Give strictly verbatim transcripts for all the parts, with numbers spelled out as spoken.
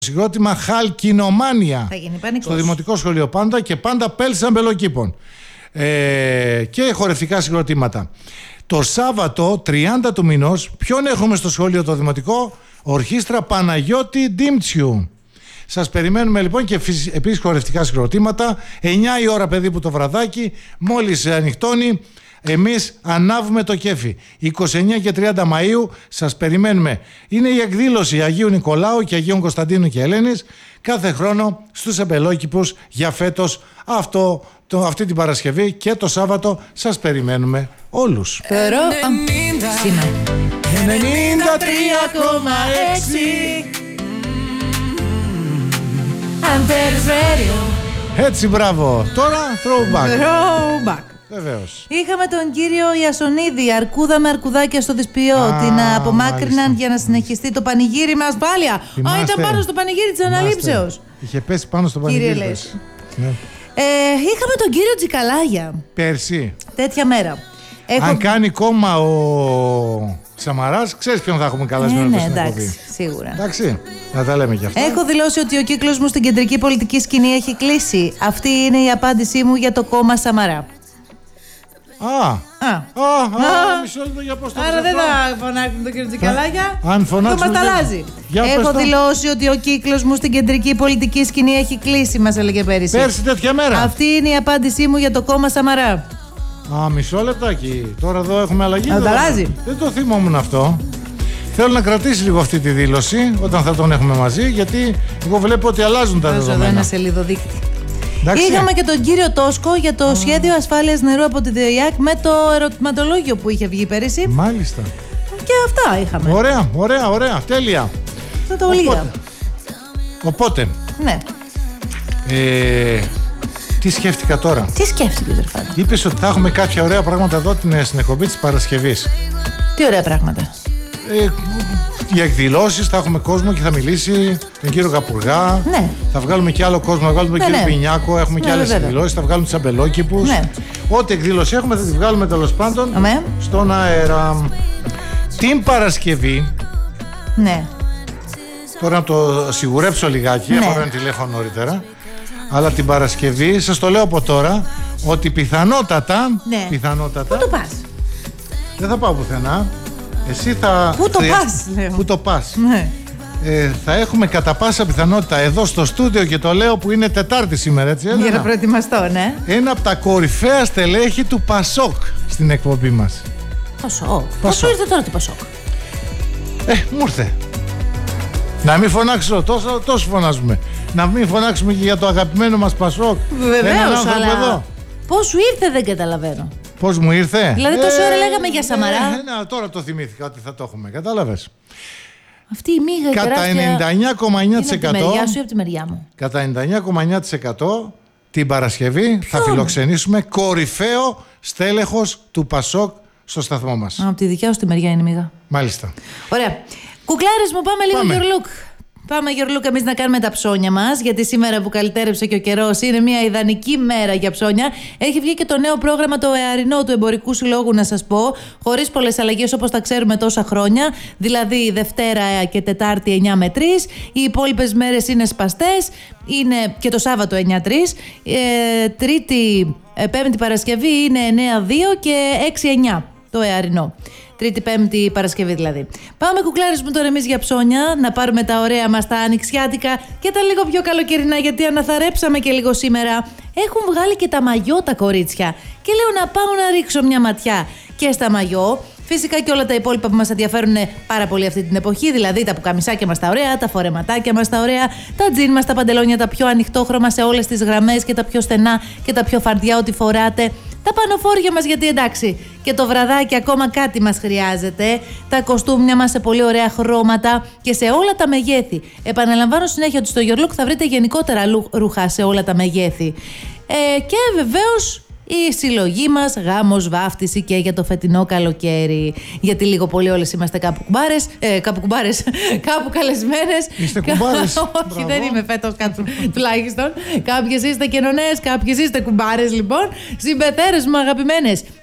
Συγκρότημα Χαλκινομάνια στο Δημοτικό Σχολείο Πάντα και πάντα Πέλση Αμπελοκήπων. Ε, και χορευτικά συγκροτήματα. Το Σάββατο τριάντα του μηνός, ποιον έχουμε στο σχολείο το Δημοτικό? Ορχήστρα Παναγιώτη Ντίμτσιου. Σας περιμένουμε λοιπόν και επίσης χορευτικά συγκροτήματα. εννιά η ώρα περίπου το βραδάκι, μόλις ανοιχτώνει, εμείς ανάβουμε το κέφι. είκοσι εννιά και τριάντα Μαΐου σας περιμένουμε. Είναι η εκδήλωση Αγίου Νικολάου και Αγίων Κωνσταντίνου και Ελένης κάθε χρόνο στους Αμπελόκηπους. Για φέτος αυτό, το, αυτή την Παρασκευή και το Σάββατο σας περιμένουμε όλους. ενενήντα τρία κόμμα έξι Έτσι, μπράβο. Τώρα throwback. Throwback. Βεβαίως. Είχαμε τον κύριο Ιασονίδη, αρκούδα με αρκουδάκια στο Δυσποιό. Α, την απομάκρυναν μάλιστα. για να συνεχιστεί το πανηγύρι με ασφάλεια. Α, ήταν πάνω στο πανηγύρι της αναλήψεως. Είχε πέσει πάνω στο πανηγύρι. Ναι. Ε, είχαμε τον κύριο Τζικαλάγια. Πέρσι. Τέτοια μέρα. Έχω... Αν κάνει κόμμα ο Σαμαράς, ξέρεις ποιον θα έχουμε καλεσμένο. Ε, ναι, στην εντάξει, εκπομπή. σίγουρα. Εντάξει, να τα λέμε κι αυτά. Έχω δηλώσει ότι ο κύκλος μου στην κεντρική πολιτική σκηνή έχει κλείσει. Αυτή είναι η απάντησή μου για το κόμμα Σαμαρά. Α, Α, α, α, μισό λεπτό για πώς το άρα δεν θα φωνάξουμε τον κύριο Τζικαλάγια. Αν φωνάξουμε. Το μας τα αλλάζει. Έχω δηλώσει ότι ο κύκλος μου στην κεντρική πολιτική σκηνή έχει κλείσει, μας έλεγε πέρυσι. Πέρσι τέτοια μέρα. Αυτή είναι η απάντησή μου για το κόμμα Σαμαρά. Α, μισό λεπτάκι. Τώρα εδώ έχουμε αλλαγή. Θα τα αλλάζει. Δεν το θυμόμουν αυτό. Θέλω να κρατήσει λίγο αυτή τη δήλωση όταν θα τον έχουμε μαζί, γιατί εγώ βλέπω ότι αλλάζουν τα δεδομένα. Εδώ ένα σελίδοδείκτη. Εντάξει. Είχαμε και τον κύριο Τόσκο για το σχέδιο ασφάλειας νερού από τη ΔΕΙΑΚ με το ερωτηματολόγιο που είχε βγει πέρυσι. Μάλιστα. Και αυτά είχαμε. Ωραία, ωραία, ωραία. Τέλεια. Θα το λίγα. Οπότε. Ναι. Ε, τι σκέφτηκα τώρα. Τι σκέφτηκες, Ρεφάνη? Είπες ότι θα έχουμε κάποια ωραία πράγματα εδώ στην εκπομπή της Παρασκευής. Τι ωραία πράγματα. Ε, για εκδηλώσεις θα έχουμε κόσμο και θα μιλήσει τον κύριο Καπουργά. Ναι. Θα βγάλουμε και άλλο κόσμο, θα βγάλουμε τον ναι, κύριο ναι. Πινιάκο. Έχουμε ναι, και άλλες βέβαια. εκδηλώσεις. Θα βγάλουμε τους Αμπελόκηπους. Ναι. Ό,τι εκδήλωση έχουμε θα τη βγάλουμε τέλος πάντων Αμέ. στον αέρα. Την Παρασκευή. Ναι. Τώρα να το σιγουρέψω λιγάκι. Ναι. Έχω ένα τηλέφωνο νωρίτερα. Αλλά την Παρασκευή, σας το λέω από τώρα, ότι πιθανότατα. Ναι. πιθανότατα Πού το πας? δεν θα πάω πουθενά. Εσύ θα. Πού το θα- πας, λέω. Πού το πας. Ναι. Ε, θα έχουμε κατά πάσα πιθανότητα εδώ στο στούντιο, και το λέω που είναι Τετάρτη σήμερα, έτσι. Για να Έλενα? προετοιμαστώ, ναι. Ένα από τα κορυφαία στελέχη του Πασόκ στην εκπομπή μας. Πασόκ. Πώς σου ήρθε τώρα το Πασόκ? Ε, μου ήρθε. Να μην φωνάξω, τόσο, τόσο φωνάζουμε. Να μην φωνάξουμε και για το αγαπημένο μας Πασόκ. Έναν Βεβαίως, άνθρωπο αλλά εδώ. πώς σου ήρθε δεν καταλαβαίνω. Πώς μου ήρθε. Δηλαδή τόση ώρα λέγαμε για Σαμαρά. Ε, ναι, τώρα το θυμήθηκα ότι θα το έχουμε. Κατάλαβες. Αυτή η μίγα η Κατά τεράστια ενενήντα εννιά κόμμα εννιά τοις είναι από τη εκατό μεριά σου ή από τη μεριά μου? Κατά ενενήντα εννιά κόμμα εννιά τοις εκατό την Παρασκευή θα φιλοξενήσουμε κορυφαίο στέλεχος του Πασόκ στο σταθμό μας. Α, από τη δικιά σου τη μεριά είναι η μίγα. Μάλιστα. Ωραία. Κουκλάρες μου, πάμε λίγο Πάμε. Γιουρλούκ. Πάμε Γιουρλούκ εμείς να κάνουμε τα ψώνια μας, γιατί σήμερα που καλυτέρευσε και ο καιρός είναι μια ιδανική μέρα για ψώνια. Έχει βγει και το νέο πρόγραμμα το εαρινό του Εμπορικού Συλλόγου, να σας πω, χωρίς πολλές αλλαγές όπως τα ξέρουμε τόσα χρόνια. Δηλαδή Δευτέρα και Τετάρτη εννιά με τρεις, οι υπόλοιπες μέρες είναι σπαστές, είναι και το Σάββατο εννιά τρία, ε, Τρίτη, ε, Πέμπτη Παρασκευή είναι εννιά δύο και έξι εννιά το εαρινό. Τρίτη, Πέμπτη, Παρασκευή δηλαδή. Πάμε κουκλάρες μου τώρα εμείς για ψώνια, να πάρουμε τα ωραία μας τα ανοιξιάτικα και τα λίγο πιο καλοκαιρινά, γιατί αναθαρέψαμε και λίγο σήμερα. Έχουν βγάλει και τα μαγιό τα κορίτσια και λέω να πάω να ρίξω μια ματιά και στα μαγιό. Φυσικά και όλα τα υπόλοιπα που μας ενδιαφέρουν πάρα πολύ αυτή την εποχή, δηλαδή τα πουκαμισάκια μας τα ωραία, τα φορεματάκια μας τα ωραία, τα τζιν μας, τα παντελόνια τα πιο ανοιχτόχρωμα σε όλες τις γραμμές και τα πιο στενά και τα πιο φαρδιά ό,τι φοράτε. Τα πανοφόρια μας, γιατί εντάξει, και το βραδάκι ακόμα κάτι μας χρειάζεται. Τα κοστούμια μας σε πολύ ωραία χρώματα και σε όλα τα μεγέθη. Επαναλαμβάνω συνέχεια ότι στο Γιουρλούκ θα βρείτε γενικότερα ρούχα σε όλα τα μεγέθη. Ε, και βεβαίως η συλλογή μας, γάμος, βάφτιση και για το φετινό καλοκαίρι. Γιατί λίγο πολύ όλες είμαστε κάπου κουμπάρες, ε, κάπου κουμπάρες, κάπου καλεσμένες. Είστε κουμπάρες. Όχι, Μπράβο. δεν είμαι φέτος κάτω, τουλάχιστον. Κάποιες είστε καινονές, κάποιες είστε κουμπάρες, λοιπόν. Συμπεθέρες μου αγαπημένες.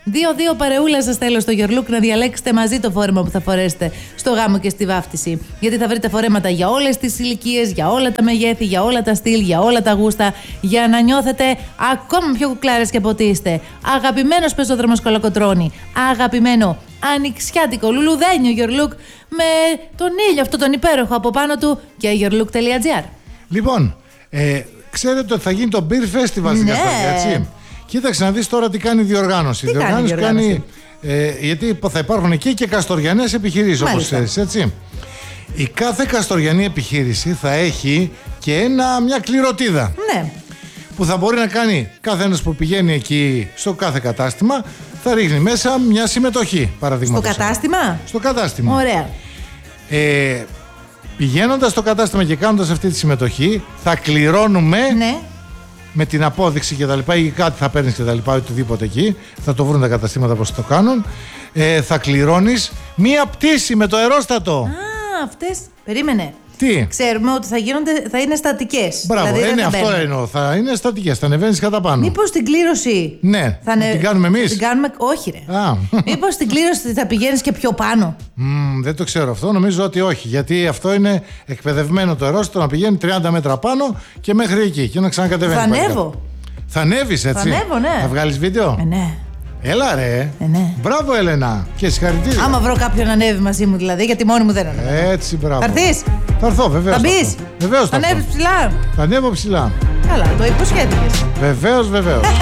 δύο δύο παρεούλα σας θέλω στο Your Look να διαλέξετε μαζί το φόρεμα που θα φορέσετε στο γάμο και στη βάφτιση. Γιατί θα βρείτε φορέματα για όλες τις ηλικίες, για όλα τα μεγέθη, για όλα τα στυλ, για όλα τα γούστα, για να νιώθετε ακόμα πιο κουκλάρες και από ό,τι είστε. Αγαπημένος πεζόδρομος Κολοκοτρώνη. Αγαπημένο ανοιξιάτικο λουλουδένιο Your Look με τον ήλιο αυτό τον υπέροχο από πάνω του και yourlook τελεία τζι άρ. Λοιπόν, ε, ξέρετε ότι θα γίνει το Beer Festival στην Ναι. Καστοριά, έτσι. Κοίταξε να δεις τώρα τι κάνει η διοργάνωση. Τι η διοργάνωση κάνει η διοργάνωση? κάνει. Ε, γιατί θα υπάρχουν εκεί και καστοριανές επιχειρήσεις, όπως ξέρεις, έτσι. Η κάθε καστοριανή επιχείρηση θα έχει και ένα, μια κληροτίδα. Ναι. Που θα μπορεί να κάνει κάθε ένας που πηγαίνει εκεί στο κάθε κατάστημα, θα ρίχνει μέσα μια συμμετοχή, παραδείγματος. Στο κατάστημα? Στο κατάστημα. Ωραία. Ε, πηγαίνοντας στο κατάστημα και κάνοντας αυτή τη συμμετοχή, θα κληρώνουμε Ναι. με την απόδειξη και τα λοιπά, ή κάτι θα παίρνεις και τα λοιπά, οτιδήποτε εκεί, θα το βρουν τα καταστήματα πώς το κάνουν. Ε, θα κληρώνεις μία πτήση με το αερόστατο. Α, αυτές. Περίμενε. Τι? Ξέρουμε ότι θα, γίνονται, θα είναι στατικές. Μπράβο, δηλαδή ε, δεν ναι, θα αυτό μπαίνουν. εννοώ. Θα είναι στατικές, θα ανεβαίνεις κατά πάνω. Μήπως την κλήρωση. Ναι, θα να την κάνουμε εμείς. Την κάνουμε... Όχι, ρε. Α. Μήπως την κλήρωση θα πηγαίνεις και πιο πάνω. Μ, δεν το ξέρω αυτό, νομίζω ότι όχι. Γιατί αυτό είναι εκπαιδευμένο το αερόστατο να πηγαίνει τριάντα μέτρα πάνω και μέχρι εκεί και να ξανακατεβαίνει. Θα πάλι ανέβω. κάτω. Θα ανέβεις, έτσι. Θα ανέβω, ναι. Θα βγάλεις βίντεο. Ε, ναι. Έλα ρε. Ε, ναι. Μπράβο, Έλενα. Και συγχαρητήρια. Άμα βρω κάποιον να ανέβει μαζί μου, δηλαδή, γιατί μόνη μου δεν ανέβω. Έτσι, μπράβο. Θα έρθεις? Θα έρθω, βεβαίως. Θα μπεις? Βεβαίως Θα θα έρθω. ανέβεις ψηλά? Θα ανέβω ψηλά. Καλά, το υποσχέθηκες. Βεβαίως, βεβαίως.